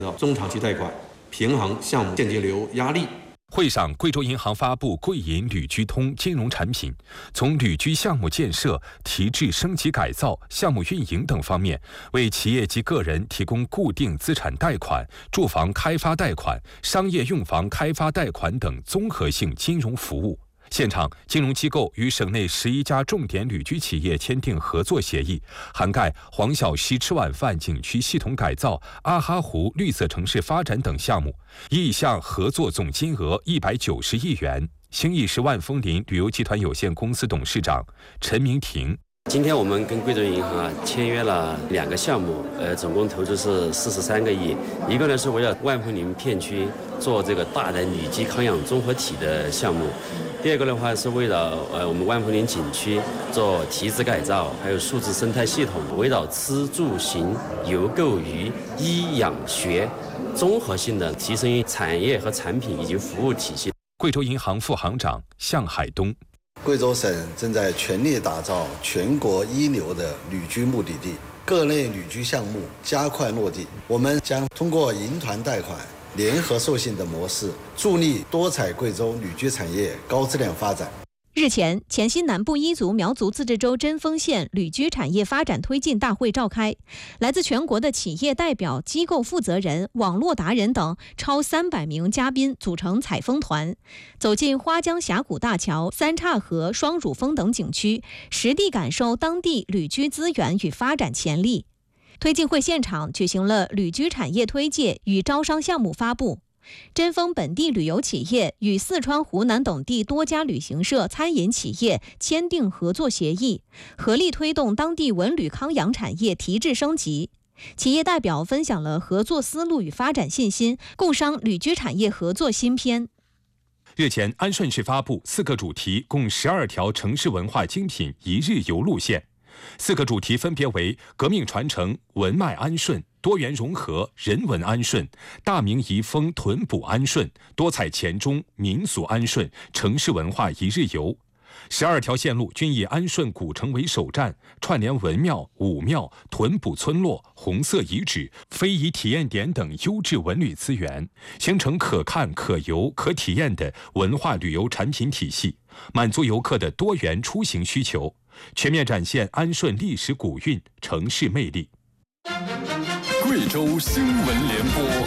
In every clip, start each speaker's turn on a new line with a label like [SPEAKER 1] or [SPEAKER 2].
[SPEAKER 1] 中长期贷款，平衡项目现金流压力。
[SPEAKER 2] 会上，贵州银行发布贵银旅居通金融产品，从旅居项目建设、提质升级改造、项目运营等方面，为企业及个人提供固定资产贷款、住房开发贷款、商业用房开发贷款等综合性金融服务。现场，金融机构与省内11家重点旅居企业签订合作协议，涵盖黄小溪吃晚饭景区系统改造、阿哈湖绿色城市发展等项目，意向合作总金额190亿元。兴义市万丰林旅游集团有限公司董事长陈明婷。
[SPEAKER 3] 今天我们跟贵州银行签约了2个项目，总共投资是43个亿。一个呢是为了万丰林片区做这个大的旅居康养综合体的项目，第二个的话是为了我们万丰林景区做提质改造，还有数字生态系统，围绕吃住行游购娱医养学综合性的提升产业和产品以及服务体系。
[SPEAKER 2] 贵州银行副行长向海东。
[SPEAKER 4] 贵州省正在全力打造全国一流的旅居目的地，各类旅居项目加快落地。我们将通过银团贷款、联合授信的模式，助力多彩贵州旅居产业高质量发展。
[SPEAKER 5] 日前，黔西南部彝族苗族自治州贞丰县旅居产业发展推进大会召开，来自全国的企业代表、机构负责人、网络达人等超300名嘉宾组成采风团，走进花江峡谷大桥、三岔河、双乳峰等景区，实地感受当地旅居资源与发展潜力。推进会现场举行了旅居产业推介与招商项目发布。贞丰本地旅游企业与四川、湖南等地多家旅行社、餐饮企业签订合作协议，合力推动当地文旅康养产业提质升级。企业代表分享了合作思路与发展信心，共商旅居产业合作新篇。
[SPEAKER 2] 日前，安顺市发布4个主题，共12条城市文化精品一日游路线。4个主题分别为革命传承、文脉安顺、多元融合、人文安顺、大明遗风屯补安顺、多彩黔中、民俗安顺、城市文化一日游。12条线路均以安顺古城为首站，串联文庙、武庙、屯补村落、红色遗址、非遗体验点等优质文旅资源，形成可看、可游、可体验的文化旅游产品体系，满足游客的多元出行需求，全面展现安顺历史古韵、城市魅力。
[SPEAKER 6] 贵州新闻联播。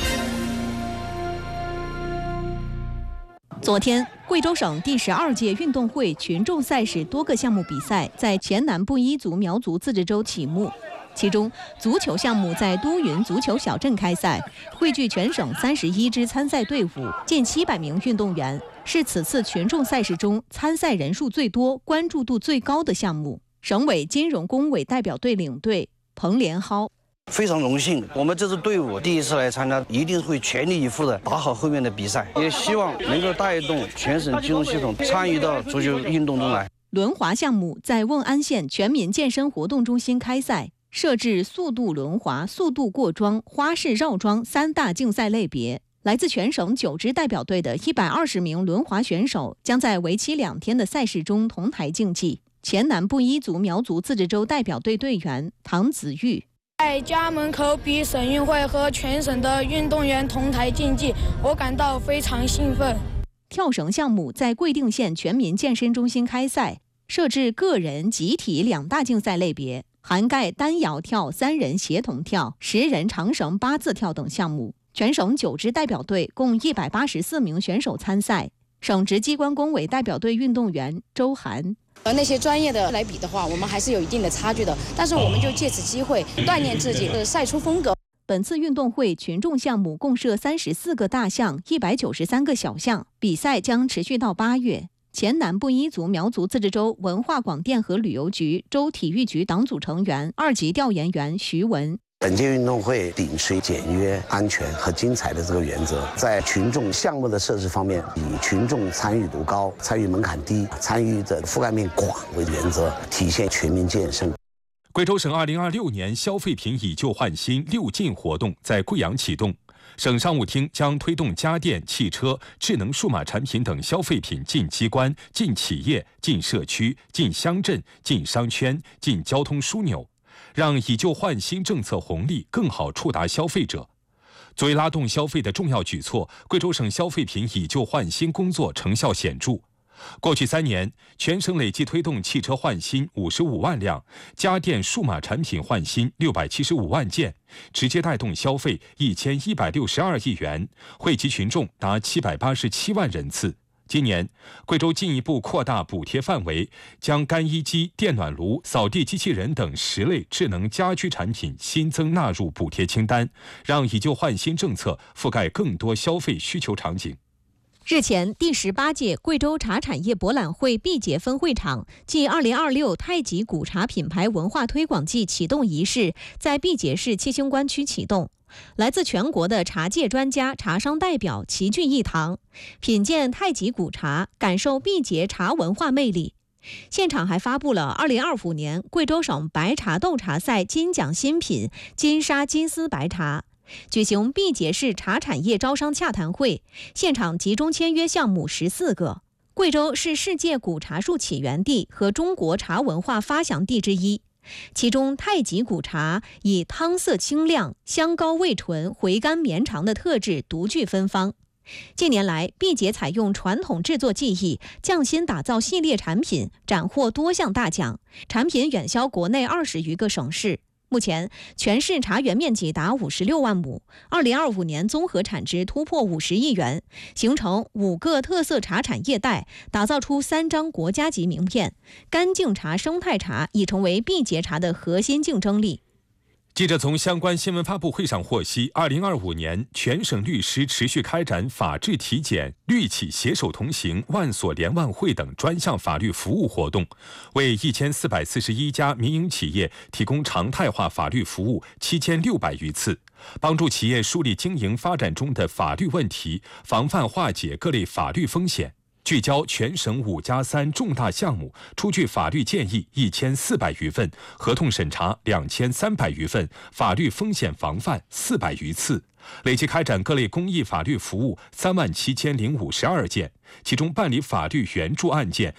[SPEAKER 5] 昨天，贵州省第12届运动会群众赛事多个项目比赛在黔南部彝族苗族自治州启幕。其中，足球项目在都匀足球小镇开赛，汇聚全省31支参赛队伍，近700名运动员，是此次群众赛事中参赛人数最多、关注度最高的项目。省委金融工委代表队领队彭连浩。
[SPEAKER 7] 非常荣幸，我们这支队伍第一次来参加，一定会全力以赴的打好后面的比赛，也希望能够带动全省金融系统参与到足球运动中来。
[SPEAKER 5] 轮滑项目在瓮安县全民健身活动中心开赛，设置速度轮滑、速度过桩、花式绕桩3大竞赛类别。来自全省9支代表队的120名轮滑选手将在为期2天的赛事中同台竞技。黔南部彝族苗族自治州代表队队员唐子玉。
[SPEAKER 8] 在家门口比省运会和全省的运动员同台竞技，我感到非常兴奋。
[SPEAKER 5] 跳绳项目在贵定县全民健身中心开赛，设置个人、集体2大竞赛类别，涵盖单摇跳、3人协同跳、10人长绳8字跳等项目。全省9支代表队共184名选手参赛。省直机关工委代表队运动员周涵。
[SPEAKER 9] 和那些专业的来比的话，我们还是有一定的差距的，但是我们就借此机会锻炼自己，赛出风格。
[SPEAKER 5] 本次运动会群众项目共设34个大项、193个小项，比赛将持续到8月。黔南部彝族苗族自治州文化广电和旅游局州体育局党组成员、2级调研员徐文。
[SPEAKER 7] 本届运动会秉持简约、安全和精彩的这个原则，在群众项目的设置方面，以群众参与度高、参与门槛低、参与的覆盖面广为原则，体现全民健身。
[SPEAKER 2] 贵州省2026年消费品以旧换新6进活动在贵阳启动。省商务厅将推动家电、汽车、智能数码产品等消费品进机关、进企业、进社区、进乡镇、进商圈、进交通枢纽，让以旧换新政策红利更好触达消费者。 作为拉动消费的重要举措，贵州省消费品以旧换新工作成效显著。过去3年，全省累计推动汽车换新55万辆，家电数码产品换新675万件，直接带动消费1162亿元，惠及群众达787万人次。今年，贵州进一步扩大补贴范围，将干衣机、电暖炉、扫地机器人等10类智能家居产品新增纳入补贴清单，让以旧换新政策覆盖更多消费需求场景。
[SPEAKER 5] 日前，第18届贵州茶产业博览会毕节分会场暨2026太极古茶品牌文化推广季启动仪式在毕节市七星关区启动。来自全国的茶界专家、茶商代表齐聚一堂，品鉴太极古茶，感受毕节茶文化魅力。现场还发布了2025年贵州省白茶斗茶赛金奖新品金沙金丝白茶。举行毕节市茶产业招商洽谈会，现场集中签约项目14个。贵州是世界古茶树起源地和中国茶文化发祥地之一。其中太极古茶以汤色清亮、香高味醇、回甘绵长的特质独具芬芳。近年来，毕节采用传统制作技艺，匠心打造系列产品，斩获多项大奖，产品远销国内20余个省市。目前，全市茶园面积达56万亩，2025年综合产值突破50亿元，形成5个特色茶产业带，打造出3张国家级名片。干净茶、生态茶已成为毕节茶的核心竞争力。
[SPEAKER 2] 记者从相关新闻发布会上获悉，2025年全省律师持续开展法治体检、律企携手同行、万所联万会等专项法律服务活动，为1441家民营企业提供常态化法律服务7600余次，帮助企业梳理经营发展中的法律问题，防范化解各类法律风险。聚焦全省5+3重大项目，出具法律建议1400余份，合同审查2300余份，法律风险防范400余次。累计开展各类公益法律服务37052件，其中办理法律援助案件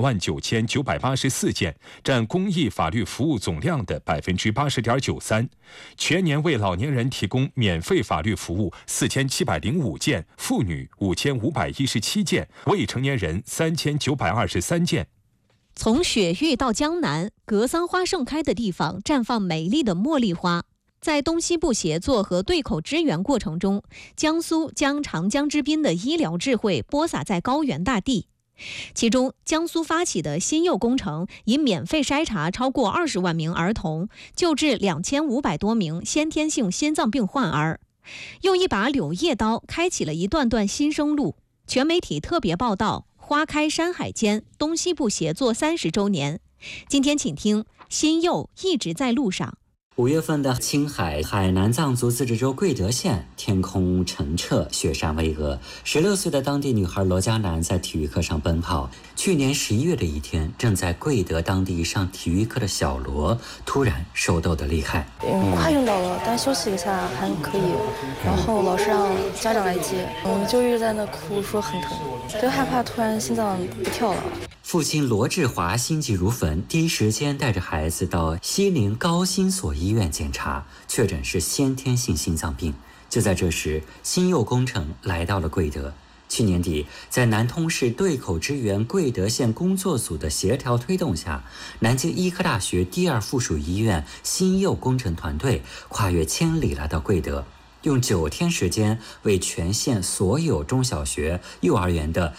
[SPEAKER 2] 29984件，占公益法律服务总量的80.93%。全年为老年人提供免费法律服务4705件，妇女5517件，未成年人3923件。
[SPEAKER 5] 从雪域到江南，格桑花盛开的地方绽放美丽的茉莉花。在东西部协作和对口支援过程中，江苏将长江之滨的医疗智慧播撒在高原大地。其中，江苏发起的新幼工程以免费筛查超过20万名儿童，救治2500多名先天性心脏病患儿，用一把柳叶刀开启了一段段新生路。全媒体特别报道：花开山海间，东西部协作30周年。今天请听新幼一直在路上。
[SPEAKER 10] 5月份的青海海南藏族自治州贵德县，天空澄澈，雪山巍峨。16岁的当地女孩罗佳楠在体育课上奔跑。去年11月的一天，正在贵德当地上体育课的小罗突然手抖得厉害，
[SPEAKER 11] 快晕倒了，但休息一下还可以。然后老师让家长来接，就一直在那哭，说很疼，就害怕突然心脏不跳了。
[SPEAKER 10] 父亲罗志华心急如焚，第一时间带着孩子到西宁高新所医院检查，确诊是先天性心脏病。就在这时，新幼工程来到了贵德。去年底，在南通市对口支援贵德县工作组的协调推动下，南京医科大学第2附属医院新幼工程团队跨越千里来到贵德，用9天时间为全县所有中小学、幼儿园的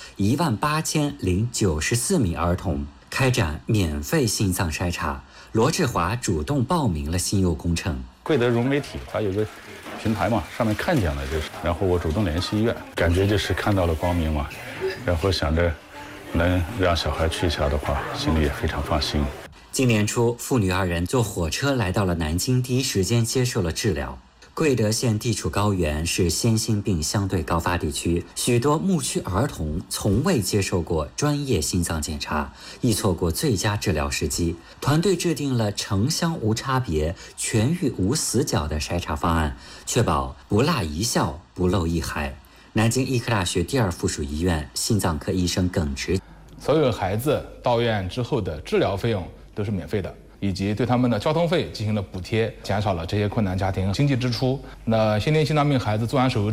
[SPEAKER 10] 18094名儿童开展免费心脏筛查。罗志华主动报名了新幼工程。
[SPEAKER 12] 贵德融媒体它有个平台嘛，上面看见了就是，然后我主动联系医院，感觉就是看到了光明嘛，然后想着能让小孩去一下的话，心里也非常放心。
[SPEAKER 10] 今年初，父女2人坐火车来到了南京，第一时间接受了治疗。贵德县地处高原，是先心病相对高发地区，许多牧区儿童从未接受过专业心脏检查，易错过最佳治疗时机。团队制定了城乡无差别、全域无死角的筛查方案，确保不落一校、不漏一孩。南京医科大学第2附属医院心脏科医生耿直：
[SPEAKER 13] 所有孩子到院之后的治疗费用都是免费的。 以及对他们的交通费进行了补贴，减少了这些困难家庭经济支出。那先天心脏病孩子做完手术